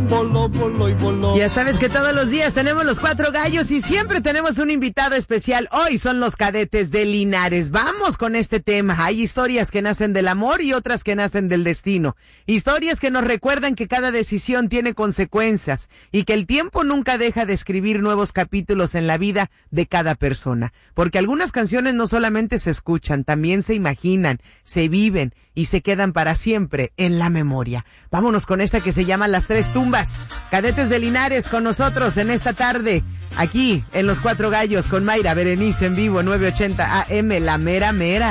voló, voló y voló. Ya sabes que todos los días tenemos los 4 gallos y siempre tenemos un invitado especial. Hoy son los cadetes de Linares. Vamos con este tema. Hay historias que nacen del amor y otras que nacen del destino. Historias que nos recuerdan que cada decisión tiene consecuencias y que el tiempo nunca deja de escribir nuevos capítulos en la vida de cada persona. Porque algunas canciones no solamente se escuchan, también se imaginan, se viven y se quedan para siempre en la memoria. Vámonos con esta que se llama Las Tres Tumbas. Cadetes de Linares con nosotros en esta tarde, aquí en Los Cuatro Gallos con Mayra Berenice en vivo, 980 AM, la mera mera.